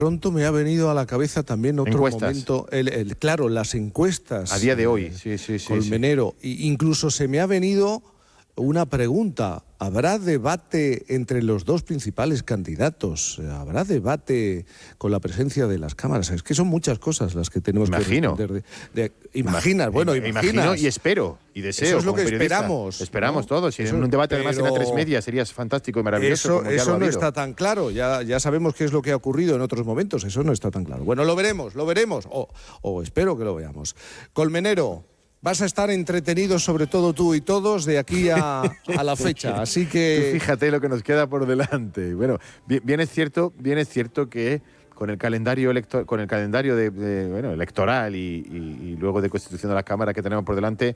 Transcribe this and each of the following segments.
Pronto me ha venido a la cabeza también otro momento, claro, las encuestas. A día de hoy, sí. Colmenero. Sí. Incluso se me ha venido una pregunta. ¿Habrá debate entre los dos principales candidatos? ¿Habrá debate con la presencia de las cámaras? Es que son muchas cosas las que tenemos que responder. Imagino y espero y deseo. Eso es lo que esperamos. Esperamos todos. Si en un debate además en A3 Media sería fantástico y maravilloso. Eso no está tan claro. Ya sabemos qué es lo que ha ocurrido en otros momentos. Eso no está tan claro. Bueno, lo veremos. O espero que lo veamos. Colmenero, vas a estar entretenidos, sobre todo tú y todos, de aquí a la fecha. Así que tú fíjate lo que nos queda por delante. Bueno, bien es cierto que con el calendario electoral y luego de constitución de la Cámara que tenemos por delante,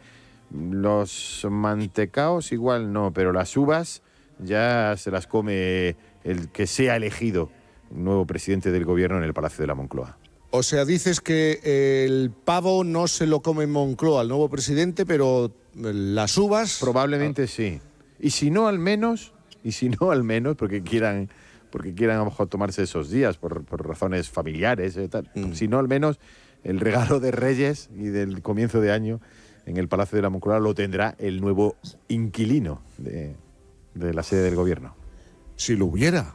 los mantecaos igual no, pero las uvas ya se las come el que sea elegido nuevo presidente del gobierno en el Palacio de la Moncloa. O sea, dices que el pavo no se lo come en Moncloa al nuevo presidente, pero las uvas... Probablemente sí. Y si no al menos, porque quieran a lo mejor tomarse esos días por razones familiares, si no al menos el regalo de Reyes y del comienzo de año en el Palacio de la Moncloa lo tendrá el nuevo inquilino de la sede del gobierno. Si lo hubiera.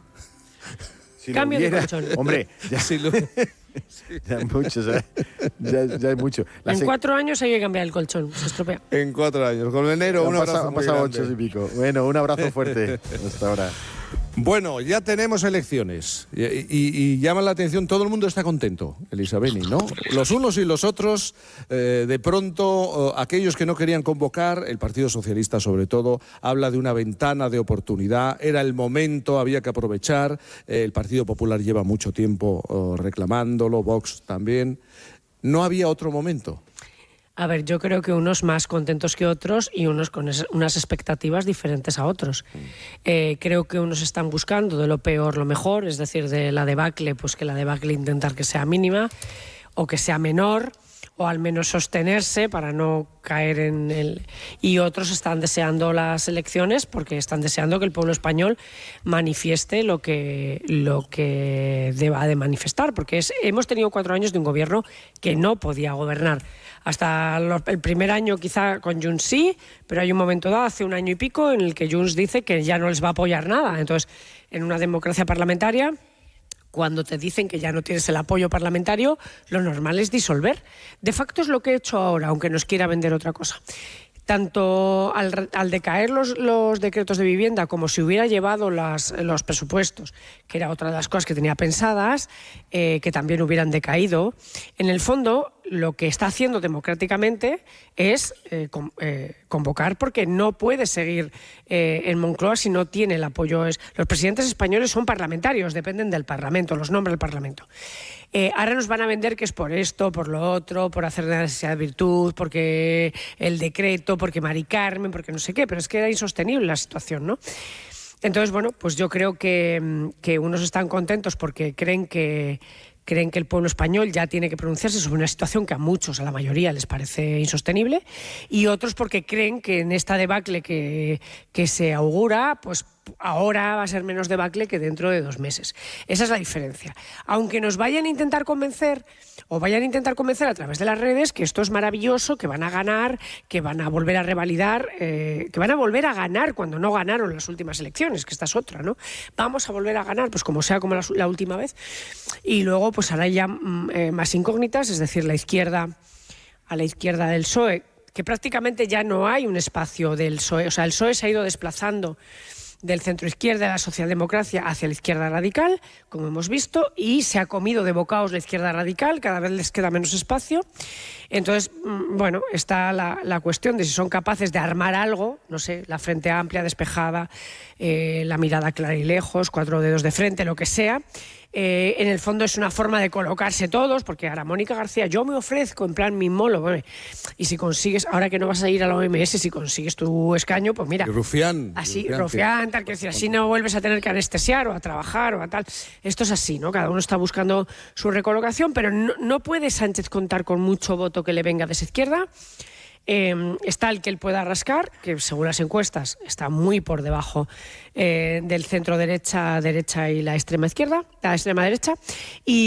Cambio de colchón. Hombre, ya sí lo... Ya hay mucho, ¿sabes? Ya hay mucho. En 4 años hay que cambiar el colchón, se estropea. En 4 años. Colmenero, un abrazo. Han pasado 8 y pico. Bueno, un abrazo fuerte hasta ahora. Bueno, ya tenemos elecciones y llama la atención, todo el mundo está contento, Elisabeni, ¿no? Los unos y los otros, de pronto, aquellos que no querían convocar, el Partido Socialista sobre todo, habla de una ventana de oportunidad, era el momento, había que aprovechar, el Partido Popular lleva mucho tiempo reclamándolo, Vox también, ¿no había otro momento? A ver, yo creo que unos más contentos que otros y unos con unas expectativas diferentes a otros. Creo que unos están buscando de lo peor lo mejor, es decir, de la debacle, pues que la debacle intentar que sea mínima o que sea menor, o al menos sostenerse para no caer en el... Y otros están deseando las elecciones porque están deseando que el pueblo español manifieste lo que deba de manifestar, porque hemos tenido 4 años de un gobierno que no podía gobernar. Hasta el primer año quizá con Junts sí, pero hay un momento dado, hace 1 año y pico, en el que Junts dice que ya no les va a apoyar nada. Entonces, en una democracia parlamentaria, cuando te dicen que ya no tienes el apoyo parlamentario, lo normal es disolver. De facto es lo que he hecho ahora, aunque nos quiera vender otra cosa. Tanto al decaer los decretos de vivienda como si hubiera llevado los presupuestos, que era otra de las cosas que tenía pensadas, que también hubieran decaído, en el fondo lo que está haciendo democráticamente es convocar, porque no puede seguir en Moncloa si no tiene el apoyo. Los presidentes españoles son parlamentarios, dependen del Parlamento, los nombra el Parlamento. Ahora nos van a vender que es por esto, por lo otro, por hacer de la necesidad de virtud, porque el decreto, porque Mari Carmen, porque no sé qué, pero es que era insostenible la situación, ¿no? Entonces, bueno, pues yo creo que unos están contentos porque creen que el pueblo español ya tiene que pronunciarse sobre una situación que a muchos, a la mayoría, les parece insostenible, y otros porque creen que en esta debacle que se augura, pues ahora va a ser menos debacle que dentro de 2 meses. Esa es la diferencia. Aunque nos vayan a intentar convencer a través de las redes que esto es maravilloso, que van a ganar, que van a volver a revalidar, que van a volver a ganar cuando no ganaron las últimas elecciones, que esta es otra, ¿no? Vamos a volver a ganar, pues como sea como la última vez. Y luego, pues ahora ya más incógnitas, es decir, a la izquierda del PSOE, que prácticamente ya no hay un espacio del PSOE, o sea, el PSOE se ha ido desplazando del centro-izquierda de la socialdemocracia hacia la izquierda radical, como hemos visto, y se ha comido de bocados la izquierda radical, cada vez les queda menos espacio. Entonces, bueno, está la cuestión de si son capaces de armar algo, no sé, la frente amplia, despejada, la mirada clara y lejos, 4 dedos de frente, lo que sea. En el fondo es una forma de colocarse todos, porque ahora Mónica García, yo me ofrezco en plan mimolo, bueno, y si consigues, ahora que no vas a ir a la OMS, si consigues tu escaño, pues mira, Rufián, tal, que decir, así no vuelves a tener que anestesiar o a trabajar o a tal. Esto es así, ¿no? Cada uno está buscando su recolocación, pero no puede Sánchez contar con mucho voto que le venga de esa izquierda. Está el que él pueda rascar, que según las encuestas está muy por debajo del centro derecha y la extrema izquierda, la extrema derecha, y